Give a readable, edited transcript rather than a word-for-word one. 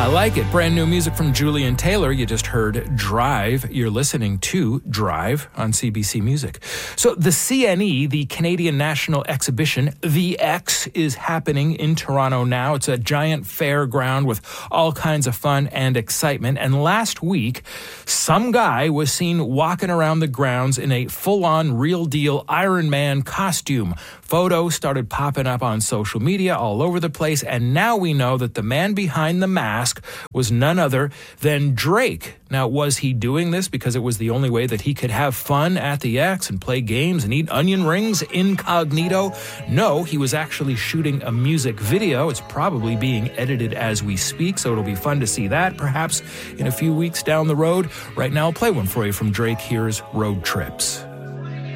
I like it. Brand new music from Julian Taylor. You just heard Drive. You're listening to Drive on CBC Music. So the CNE, the Canadian National Exhibition, The X, is happening in Toronto now. It's a giant fairground with all kinds of fun and excitement. And last week, some guy was seen walking around the grounds in a full-on, real-deal Iron Man costume. Photos started popping up on social media all over the place, and now we know that the man behind the mask was none other than Drake. Now, was he doing this because it was the only way that he could have fun at the X and play games and eat onion rings incognito? No, he was actually shooting a music video. It's probably being edited as we speak, so it'll be fun to see that perhaps in a few weeks down the road. Right now, I'll play one for you from Drake. Here's Road Trips.